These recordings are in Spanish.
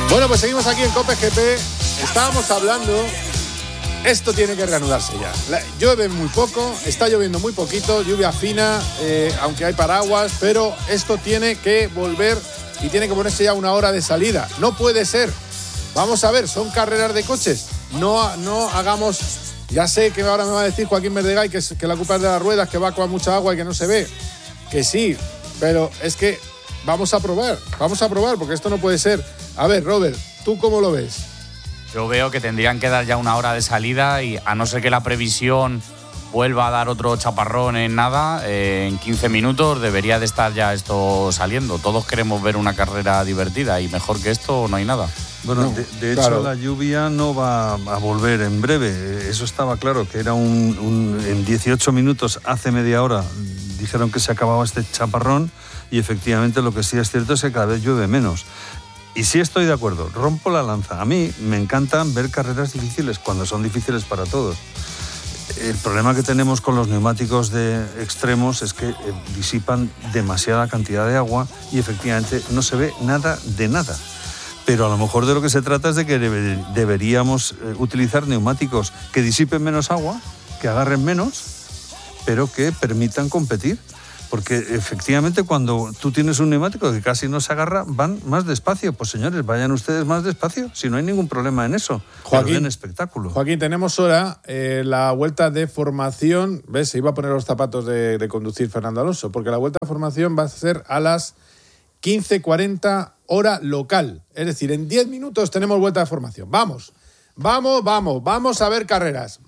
Bueno, pues seguimos aquí en COPE GP. Estábamos hablando... Esto tiene que reanudarse ya. Llueve muy poco, está lloviendo muy poquito, lluvia fina, aunque hay paraguas, pero esto tiene que volver y tiene que ponerse ya una hora de salida. No puede ser. Vamos a ver, son carreras de coches. No hagamos... Ya sé que ahora me va a decir Joaquín Verdegay que la culpa es de las ruedas, que va con mucha agua y que no se ve. Que sí, pero es que vamos a probar, porque esto no puede ser. A ver, Robert, ¿tú cómo lo ves? Yo veo que tendrían que dar ya una hora de salida y a no ser que la previsión vuelva a dar otro chaparrón en nada, en 15 minutos debería de estar ya esto saliendo. Todos queremos ver una carrera divertida y mejor que esto no hay nada. Bueno, no, de hecho claro, la lluvia no va a volver en breve. Eso estaba claro, que era en 18 minutos, hace media hora, dijeron que se acababa este chaparrón y efectivamente lo que sí es cierto es que cada vez llueve menos. Y sí estoy de acuerdo, rompo la lanza. A mí me encantan ver carreras difíciles cuando son difíciles para todos. El problema que tenemos con los neumáticos de extremos es que disipan demasiada cantidad de agua y efectivamente no se ve nada de nada. Pero a lo mejor de lo que se trata es de que deberíamos utilizar neumáticos que disipen menos agua, que agarren menos, pero que permitan competir. Porque efectivamente cuando tú tienes un neumático que casi no se agarra, van más despacio. Pues señores, vayan ustedes más despacio, si no hay ningún problema en eso. Joaquín, den espectáculo. Joaquín, tenemos hora, la vuelta de formación, ¿ves? Se iba a poner los zapatos de conducir Fernando Alonso, porque la vuelta de formación va a ser a las 15:40 hora local. Es decir, en 10 minutos tenemos vuelta de formación. Vamos a ver carreras.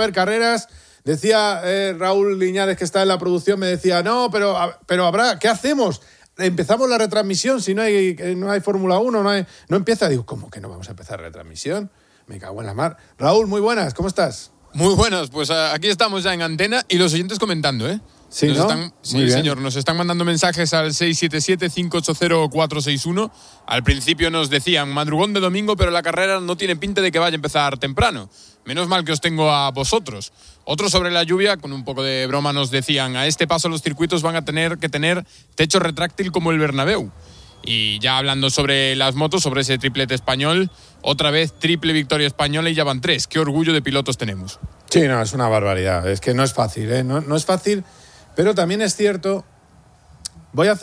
Decía Raúl Liñares, que está en la producción, me decía, no, pero habrá, ¿qué hacemos? Empezamos la retransmisión, si no hay Fórmula 1, no empieza. Digo, ¿cómo que no vamos a empezar la retransmisión? Me cago en la mar. Raúl, muy buenas, ¿cómo estás? Muy buenas, pues aquí estamos ya en antena y los oyentes comentando, ¿eh? Sí, ¿no? Sí, señor, nos están mandando mensajes al 677-580-461. Al principio nos decían, madrugón de domingo, pero la carrera no tiene pinta de que vaya a empezar temprano. Menos mal que os tengo a vosotros. Otros sobre la lluvia, con un poco de broma, nos decían, a este paso los circuitos van a tener que tener techo retráctil como el Bernabéu. Y ya hablando sobre las motos, sobre ese triplete español, otra vez triple victoria española y ya van 3. Qué orgullo de pilotos tenemos. Sí, no, es una barbaridad. Es que no es fácil, ¿eh? No es fácil, pero también es cierto. Voy a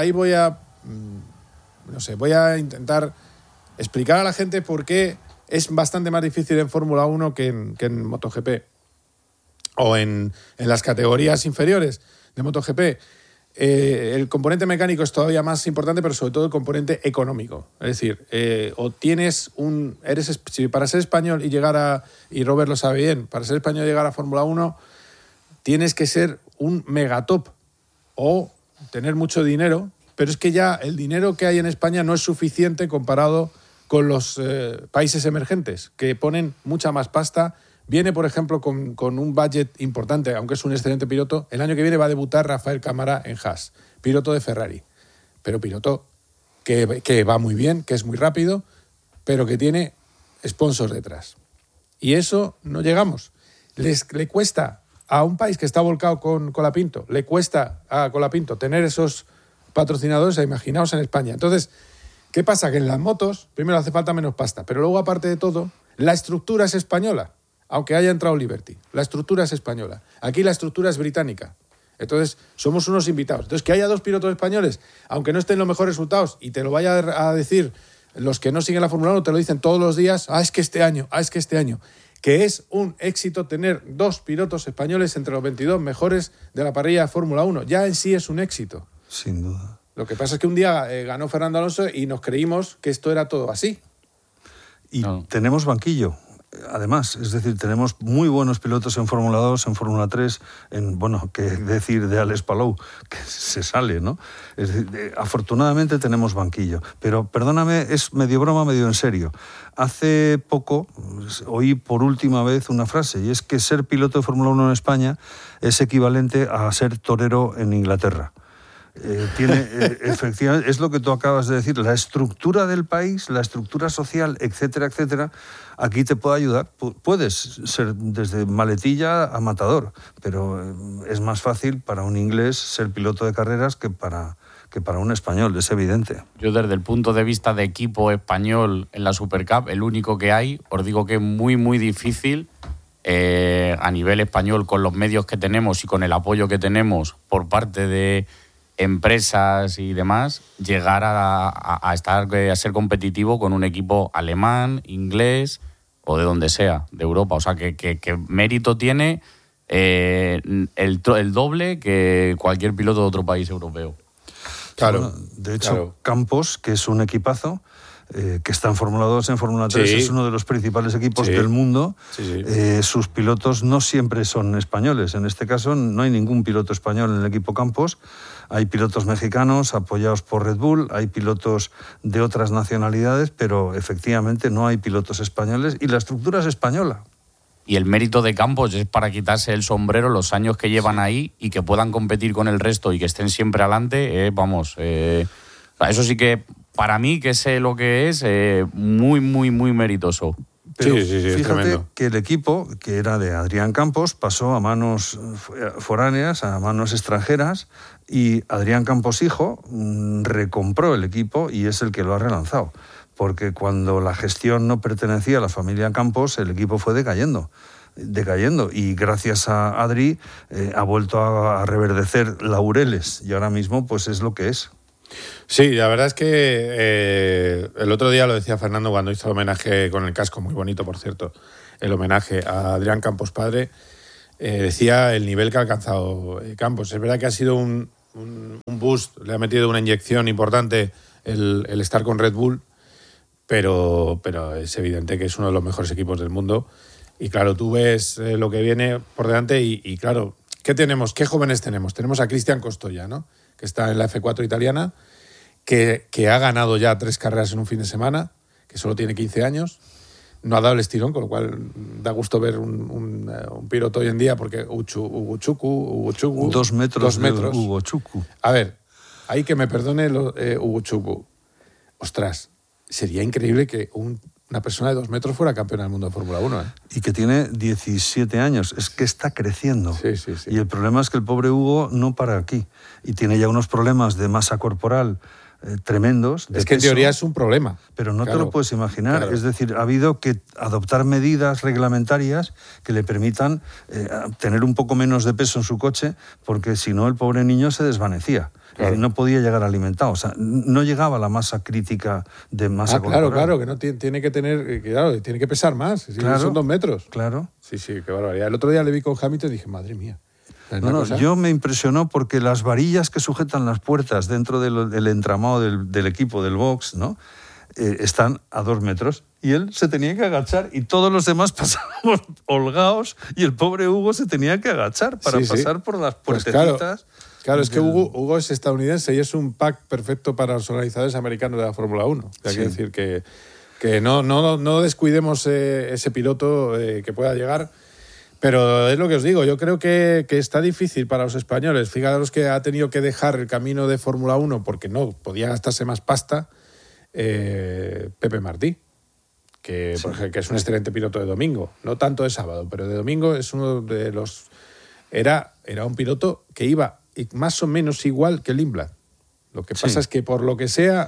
intentar explicar a la gente por qué es bastante más difícil en Fórmula 1 que en MotoGP o en las categorías inferiores de MotoGP. El componente mecánico es todavía más importante, pero sobre todo el componente económico. Es decir, para ser español y y Robert lo sabe bien, para ser español y llegar a Fórmula 1 tienes que ser un megatop o tener mucho dinero, pero es que ya el dinero que hay en España no es suficiente comparado con los países emergentes, que ponen mucha más pasta. Viene, por ejemplo, con un budget importante, aunque es un excelente piloto. El año que viene va a debutar Rafael Cámara en Haas, piloto de Ferrari. Pero piloto que va muy bien, que es muy rápido, pero que tiene sponsors detrás. Y eso no llegamos. Le cuesta a un país que está volcado con Colapinto, le cuesta a Colapinto tener esos patrocinadores, imaginaos en España. Entonces, ¿qué pasa? Que en las motos, primero hace falta menos pasta, pero luego, aparte de todo, la estructura es española. Aunque haya entrado Liberty, la estructura es española. Aquí la estructura es británica. Entonces, somos unos invitados. Entonces, que haya 2 pilotos españoles, aunque no estén los mejores resultados, y te lo vaya a decir los que no siguen la Fórmula 1, te lo dicen todos los días, es que este año, que es un éxito tener 2 pilotos españoles entre los 22 mejores de la parrilla de Fórmula 1. Ya en sí es un éxito. Sin duda. Lo que pasa es que un día ganó Fernando Alonso y nos creímos que esto era todo así. Y tenemos banquillo. Además, es decir, tenemos muy buenos pilotos en Fórmula 2, en Fórmula 3, qué decir de Alex Palou, que se sale, ¿no? Es decir, afortunadamente tenemos banquillo. Pero, perdóname, es medio broma, medio en serio. Hace poco oí por última vez una frase, y es que ser piloto de Fórmula 1 en España es equivalente a ser torero en Inglaterra. Efectivamente, es lo que tú acabas de decir, la estructura del país, la estructura social, etcétera, etcétera, aquí te puede ayudar. Puedes ser desde maletilla a matador, pero es más fácil para un inglés ser piloto de carreras que para que para un español, es evidente. Yo desde el punto de vista de equipo español en la Supercup, el único que hay, os digo que es muy, muy difícil a nivel español, con los medios que tenemos y con el apoyo que tenemos por parte de empresas y demás, llegar a ser competitivo con un equipo alemán, inglés o de donde sea, de Europa. O sea, que mérito tiene el doble que cualquier piloto de otro país europeo. Claro. Bueno, de hecho, claro. Campos, que es un equipazo, que está en Fórmula 2, en Fórmula 3, Sí. es uno de los principales equipos Sí. del mundo. Sí. Sus pilotos no siempre son españoles. En este caso no hay ningún piloto español en el equipo Campos. Hay pilotos mexicanos apoyados por Red Bull, hay pilotos de otras nacionalidades, pero efectivamente no hay pilotos españoles y la estructura es española. Y el mérito de Campos es para quitarse el sombrero los años que llevan ahí y que puedan competir con el resto y que estén siempre adelante. Eso sí que, para mí, que sé lo que es, muy, muy, muy meritoso. Pero Sí, es fíjate tremendo. que el equipo, que era de Adrián Campos, pasó a manos foráneas, a manos extranjeras, y Adrián Campos hijo recompró el equipo y es el que lo ha relanzado. Porque cuando la gestión no pertenecía a la familia Campos, el equipo fue decayendo, y gracias a Adri ha vuelto a reverdecer laureles y ahora mismo pues es lo que es. Sí, la verdad es que el otro día lo decía Fernando cuando hizo el homenaje con el casco, muy bonito por cierto, el homenaje a Adrián Campos padre, decía el nivel que ha alcanzado Campos. Es verdad que ha sido un boost, le ha metido una inyección importante el estar con Red Bull, pero es evidente que es uno de los mejores equipos del mundo. Y claro, tú ves lo que viene por delante y claro, ¿qué tenemos? ¿Qué jóvenes tenemos? Tenemos a Cristian Costoya, ¿no? Que está en la F4 italiana, que ha ganado ya 3 carreras en un fin de semana, que solo tiene 15 años, no ha dado el estirón, con lo cual da gusto ver un piloto hoy en día, porque Hugo Chuku, 2 metros. Hugo Chuku. A ver, ahí que me perdone Hugo Chuku. Ostras, sería increíble que una persona de 2 metros fuera campeona del mundo de Fórmula 1. Y que tiene 17 años, es que está creciendo. Sí. Y el problema es que el pobre Hugo no para aquí. Y tiene ya unos problemas de masa corporal tremendos. Es que en teoría es un problema. Pero no Claro, te lo puedes imaginar. claro. Es decir, ha habido que adoptar medidas reglamentarias que le permitan tener un poco menos de peso en su coche, porque si no el pobre niño se desvanecía. Claro. No podía llegar alimentado. O sea, no llegaba a la masa crítica de masa corporal. Claro, que no tiene que tener, tiene que pesar más. Si Claro. son 2 metros. Claro. Sí, qué barbaridad. El otro día le vi con Hamilton y dije, madre mía. Yo me impresionó porque las varillas que sujetan las puertas dentro del entramado del equipo del box, ¿no? Están a 2 metros y él se tenía que agachar y todos los demás pasábamos holgados y el pobre Hugo se tenía que agachar para pasar por las Pues puertecitas. Claro, es que Hugo es estadounidense y es un pack perfecto para los organizadores americanos de la Fórmula 1. Hay que decir que no descuidemos ese piloto que pueda llegar. Pero es lo que os digo, yo creo que está difícil para los españoles. Fijaros que ha tenido que dejar el camino de Fórmula 1 porque no podía gastarse más pasta Pepe Martí, que es un excelente piloto de domingo. No tanto de sábado, pero de domingo es uno de los... Era un piloto que iba más o menos igual que Lindblad. Lo que pasa es que por lo que sea...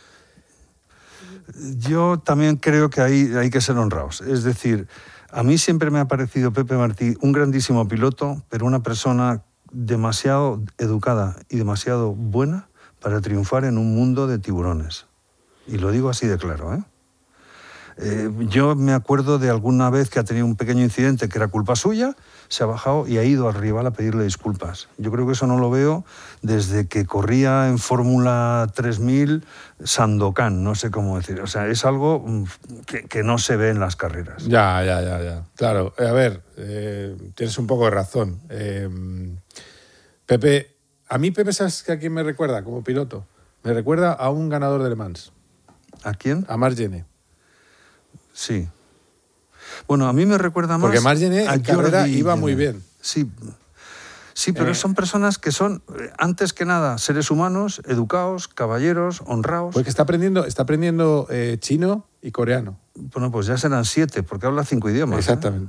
Yo también creo que hay que ser honrados. Es decir, a mí siempre me ha parecido Pepe Martí un grandísimo piloto, pero una persona demasiado educada y demasiado buena para triunfar en un mundo de tiburones. Y lo digo así de claro, ¿eh? Yo me acuerdo de alguna vez que ha tenido un pequeño incidente que era culpa suya, se ha bajado y ha ido al rival a pedirle disculpas. Yo creo que eso no lo veo desde que corría en Fórmula 3000 Sandokan, no sé cómo decir. O sea, es algo que no se ve en las carreras. Ya. Claro, a ver, tienes un poco de razón. Pepe, a mí Pepe, ¿sabes a quién me recuerda como piloto? Me recuerda a un ganador de Le Mans. ¿A quién? A Marc Gené. Sí. Bueno, a mí me recuerda más... Porque Marc Gené en carrera iba muy bien. Sí, pero son personas que son, antes que nada, seres humanos, educados, caballeros, honrados. Porque está aprendiendo chino y coreano. Bueno, pues ya serán 7, porque habla 5 idiomas. Exactamente.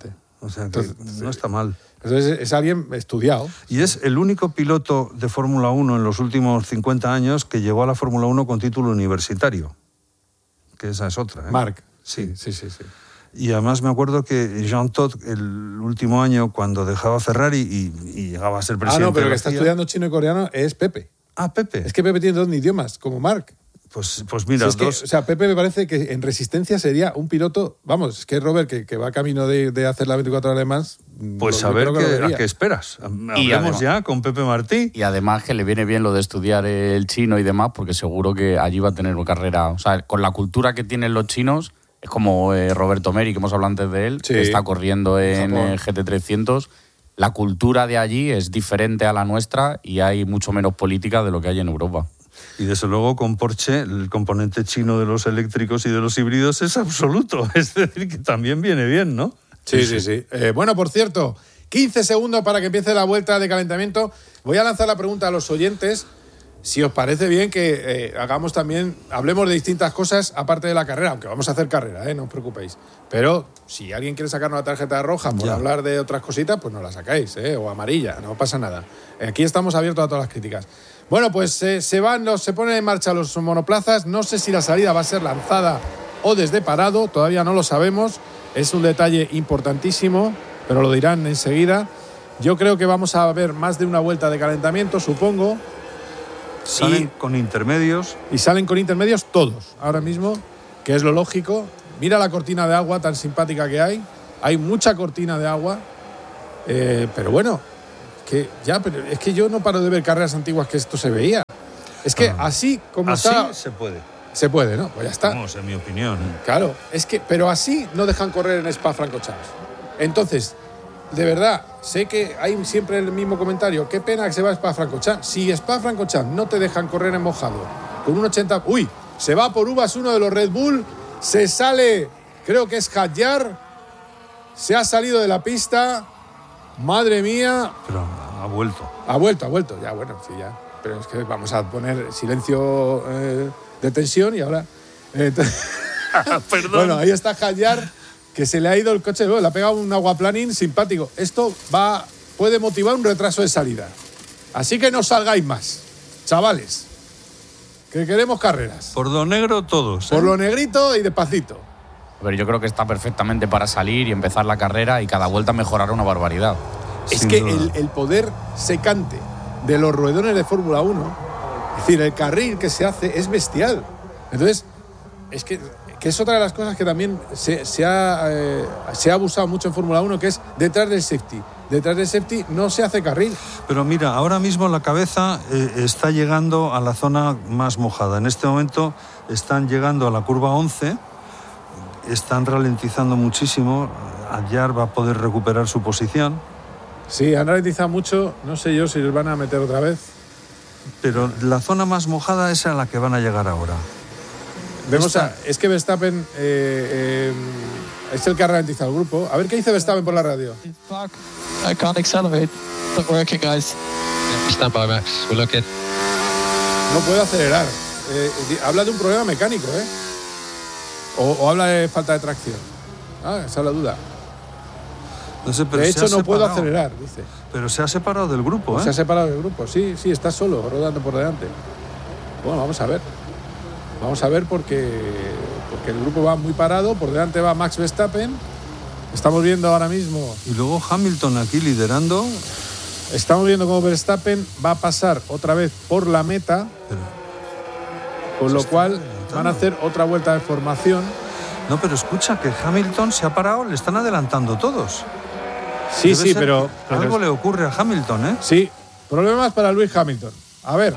O sea, que no está mal. Entonces es alguien estudiado. Y es el único piloto de Fórmula 1 en los últimos 50 años que llegó a la Fórmula 1 con título universitario. Que esa es otra. Marc. Sí. Sí. Y además me acuerdo que Jean Todt, el último año, cuando dejaba Ferrari y llegaba a ser presidente... pero de que la está FIA. estudiando chino y coreano es Pepe. Ah, Pepe. Es que Pepe tiene 2 idiomas, como Marc. Pues mira, Si es que, Pepe me parece que en resistencia sería un piloto... Vamos, es que Robert, que va camino de hacer la 24 horas de más... Pues a ver a qué esperas. Hablemos ya con Pepe Martí. Y además que le viene bien lo de estudiar el chino y demás, porque seguro que allí va a tener una carrera... O sea, con la cultura que tienen los chinos, es como Roberto Meri, que hemos hablado antes de él, que está corriendo en GT300. La cultura de allí es diferente a la nuestra y hay mucho menos política de lo que hay en Europa. Y desde luego con Porsche el componente chino de los eléctricos y de los híbridos es absoluto. Es decir, que también viene bien, ¿no? Sí. Bueno, por cierto, 15 segundos para que empiece la vuelta de calentamiento. Voy a lanzar la pregunta a los oyentes. Si os parece bien que hablemos de distintas cosas aparte de la carrera, aunque vamos a hacer carrera, no os preocupéis. Pero si alguien quiere sacar una tarjeta roja por hablar de otras cositas, pues no la sacáis, o amarilla, no pasa nada. Aquí estamos abiertos a todas las críticas. Bueno, pues se ponen en marcha los monoplazas. No sé si la salida va a ser lanzada o desde parado, todavía no lo sabemos. Es un detalle importantísimo, pero lo dirán enseguida. Yo creo que vamos a ver más de una vuelta de calentamiento, supongo. Salen con intermedios. Y salen con intermedios todos, ahora mismo, que es lo lógico. Mira la cortina de agua tan simpática que hay. Hay mucha cortina de agua. Pero bueno, pero es que yo no paro de ver carreras antiguas que esto se veía. Es que así como está... Así se puede. Se puede, ¿no? Pues ya está. Vamos, en mi opinión. Claro, pero así no dejan correr en Spa-Francorchamps. Entonces, de verdad, sé que hay siempre el mismo comentario. Qué pena que se va a Spa-Francorchamps. Si Spa-Francorchamps no te dejan correr en mojado con un 80... ¡Uy! Se va por uvas uno de los Red Bull. Se sale, creo que es Hadjar. Se ha salido de la pista. Madre mía. Pero ha vuelto. Ha vuelto. Ya, bueno, sí, ya. Pero es que vamos a poner silencio de tensión y ahora... Perdón. Bueno, ahí está Hadjar, que se le ha ido el coche. Le ha pegado un aguaplaning simpático. Esto puede motivar un retraso de salida. Así que no salgáis más, chavales. Que queremos carreras. Por lo negro todos. Por lo negrito y despacito. Pero yo creo que está perfectamente para salir y empezar la carrera y cada vuelta mejorar una barbaridad. Es que el poder secante de los ruedones de Fórmula 1, es decir, el carril que se hace es bestial. Entonces, es que es otra de las cosas que también se ha abusado mucho en Fórmula 1, que es detrás del safety. Detrás del safety no se hace carril. Pero mira, ahora mismo la cabeza está llegando a la zona más mojada. En este momento están llegando a la curva 11, están ralentizando muchísimo. Hadjar va a poder recuperar su posición. Sí, han ralentizado mucho. No sé yo si les van a meter otra vez. Pero la zona más mojada es a la que van a llegar ahora. Es que Verstappen es el que ha ralentizado el grupo. A ver qué dice Verstappen por la radio. I can't accelerate. Not working, guys. Stand by, Max. We're looking. No puede acelerar. Habla de un problema mecánico, ¿eh? O habla de falta de tracción. Esa es la duda. No sé, pero de hecho, no puedo acelerar, dice. Pero se ha separado del grupo, ¿eh? Se ha separado del grupo, sí, está solo, rodando por delante. Bueno, vamos a ver. Vamos a ver porque el grupo va muy parado. Por delante va Max Verstappen. Estamos viendo ahora mismo. Y luego Hamilton aquí liderando. Estamos viendo cómo Verstappen va a pasar otra vez por la meta. Con lo cual van a hacer otra vuelta de formación. No, pero escucha, que Hamilton se ha parado, le están adelantando todos. Sí, pero algo le ocurre a Hamilton, ¿eh? Sí, problemas para Lewis Hamilton. A ver.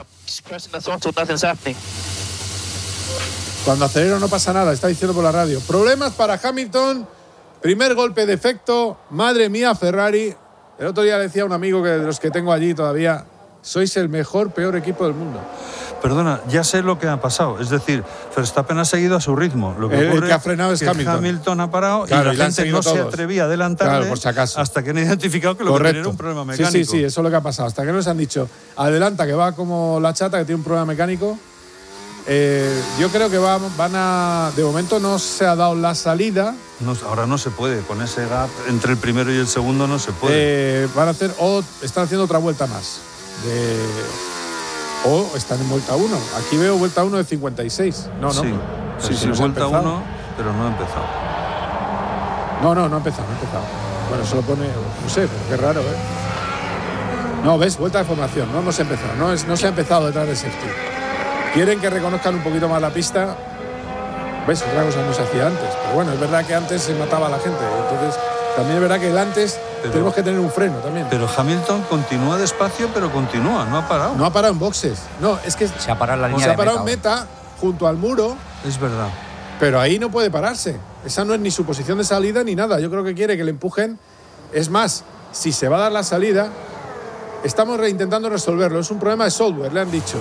Cuando acelero no pasa nada, está diciendo por la radio. Problemas para Hamilton. Primer golpe de efecto. Madre mía, Ferrari. El otro día le decía a un amigo de los que tengo allí todavía, sois el peor equipo del mundo. Perdona, ya sé lo que ha pasado. Es decir, Verstappen ha seguido a su ritmo. Lo que ocurre el que ha frenado es Hamilton. Hamilton ha parado, claro, y la gente no se atrevía a adelantarle, por si acaso, hasta que han identificado que lo que tenía era un problema mecánico. Sí, eso es lo que ha pasado. Hasta que nos han dicho, adelanta, que va como la chata, que tiene un problema mecánico. Yo creo que van a... De momento no se ha dado la salida. No, ahora no se puede, con ese gap entre el primero y el segundo no se puede. Van a hacer, están haciendo otra vuelta más. O están en vuelta 1. Aquí veo vuelta 1 de 56. No. Sí, vuelta 1, pero no ha empezado. No ha empezado. Bueno, eso lo pone, no sé, pero qué raro, No, ¿ves? Vuelta de formación, no se ha empezado. No se ha empezado detrás del safety. Quieren que reconozcan un poquito más la pista. ¿Ves? Otra cosa no se hacía antes. Pero bueno, es verdad que antes se mataba a la gente. Entonces, también es verdad que el antes tenemos que tener un freno también. Pero Hamilton continúa despacio, pero continúa, no ha parado. No ha parado en boxes. No, es que se ha parado en la línea se ha parado en meta, junto al muro. Es verdad. Pero ahí no puede pararse. Esa no es ni su posición de salida ni nada. Yo creo que quiere que le empujen. Es más, si se va a dar la salida, estamos intentando resolverlo. Es un problema de software, le han dicho.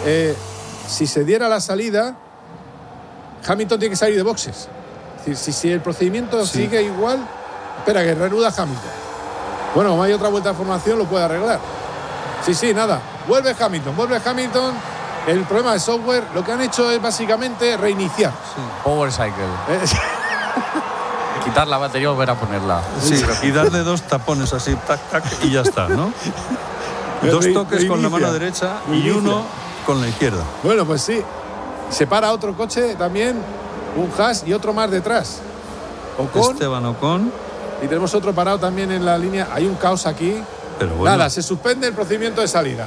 Si se diera la salida, Hamilton tiene que salir de boxes. Es decir, si el procedimiento sigue igual, espera, que reanuda Hamilton. Bueno, como hay otra vuelta de formación, lo puede arreglar. Sí, nada. Vuelve Hamilton. El problema de software, lo que han hecho es básicamente reiniciar. Sí. Power cycle. Quitar la batería y volver a ponerla. Sí, y darle 2 tapones así, tac, tac, y ya está, ¿no? 2 toques con la mano derecha y 1 con la izquierda. Bueno, pues sí. Se para otro coche también, un Haas y otro más detrás. Esteban Ocon. Y tenemos otro parado también en la línea. Hay un caos aquí. Pero bueno. Nada, se suspende el procedimiento de salida.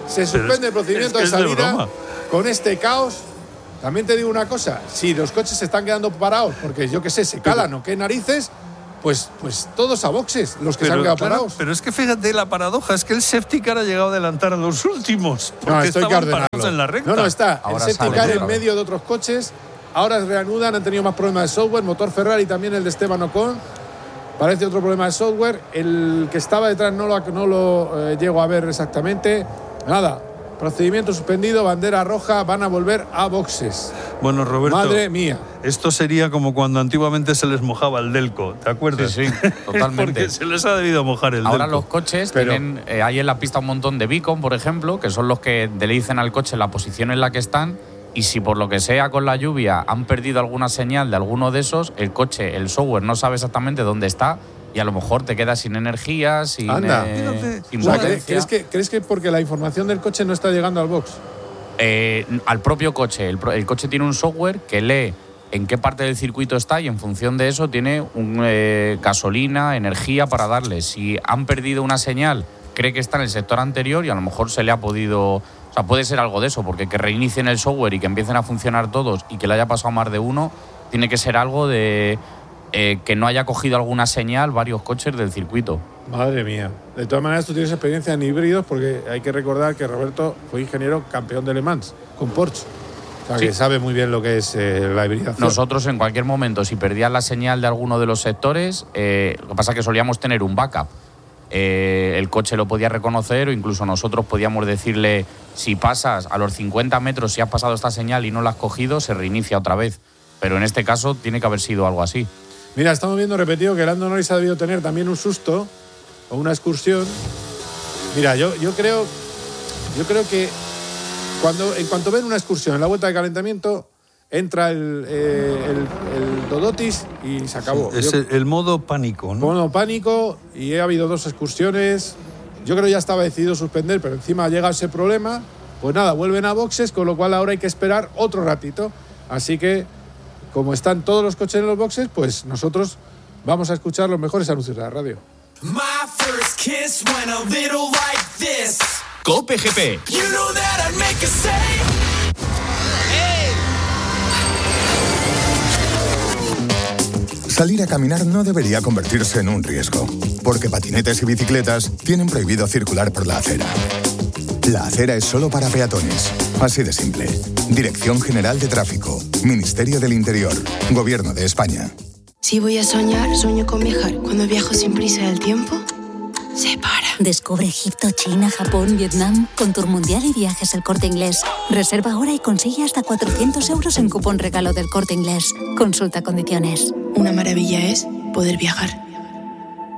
De salida con este caos. También te digo una cosa, si los coches se están quedando parados porque yo qué sé, se calan o qué narices, pues todos a boxes los que se han quedado parados. Pero es que fíjate la paradoja, es que el safety car ha llegado a adelantar a los últimos porque estaban parados en la recta. No, está ahora el safety car en medio de otros coches. Ahora reanudan, han tenido más problemas de software, motor Ferrari también el de Esteban Ocon. Parece otro problema de software. El que estaba detrás no lo llego a ver exactamente. Nada, procedimiento suspendido, bandera roja, van a volver a boxes. Bueno, Roberto, madre mía. Esto sería como cuando antiguamente se les mojaba el delco, ¿te acuerdas? Sí, totalmente. Porque se les ha debido mojar el delco. Ahora los coches tienen, hay en la pista un montón de beacon, por ejemplo, que son los que le dicen al coche la posición en la que están, y si por lo que sea con la lluvia han perdido alguna señal de alguno de esos, el coche, el software no sabe exactamente dónde está, y a lo mejor te quedas sin energía, sin ¿crees que porque la información del coche no está llegando al box? Al propio coche. El coche tiene un software que lee en qué parte del circuito está y en función de eso tiene gasolina, energía para darle. Si han perdido una señal, cree que está en el sector anterior y a lo mejor se le ha podido... O sea, puede ser algo de eso, porque que reinicien el software y que empiecen a funcionar todos y que le haya pasado más de uno, tiene que ser algo de... que no haya cogido alguna señal varios coches del circuito. Madre mía. De todas maneras, tú tienes experiencia en híbridos porque hay que recordar que Roberto fue ingeniero campeón de Le Mans con Porsche. O sea, que sabe muy bien lo que es la hibridación. Nosotros, en cualquier momento, si perdías la señal de alguno de los sectores, lo que pasa es que solíamos tener un backup. El coche lo podía reconocer o incluso nosotros podíamos decirle, si pasas a los 50 metros, si has pasado esta señal y no la has cogido, se reinicia otra vez. Pero en este caso tiene que haber sido algo así. Mira, estamos viendo repetido que Lando Norris ha debido tener también un susto o una excursión. Mira, yo creo que en cuanto ven una excursión en la vuelta de calentamiento, entra el Dodotis y se acabó. Es el modo pánico, ¿no? Modo pánico, y ha habido 2 excursiones. Yo creo que ya estaba decidido suspender, pero encima llega ese problema. Pues nada, vuelven a boxes, con lo cual ahora hay que esperar otro ratito. Así que, como están todos los coches en los boxes, pues nosotros vamos a escuchar los mejores anuncios de la radio. My first kiss went a little like this. COPE GP. You know that I'd make a say. Hey. Salir a caminar no debería convertirse en un riesgo, porque patinetes y bicicletas tienen prohibido circular por la acera. La acera es solo para peatones. Así de simple. Dirección General de Tráfico. Ministerio del Interior. Gobierno de España. Si voy a soñar, sueño con viajar. Cuando viajo sin prisa del tiempo, se para. Descubre Egipto, China, Japón, Vietnam con Tour Mundial y Viajes El Corte Inglés. Reserva ahora y consigue hasta 400 € en cupón regalo del Corte Inglés. Consulta condiciones. Una maravilla es poder viajar.